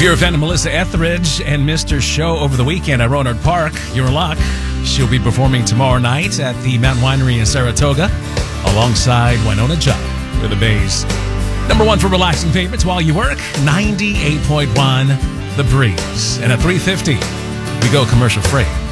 You're a fan of Melissa Etheridge and Mr. Show over the weekend at Rohnert Park. You're in luck. She'll be performing tomorrow night at the Mountain Winery in Saratoga alongside Winona Judd with the Bays. Number one for relaxing payments while you work, 98.1 The Breeze. And at 3:50, we go commercial free.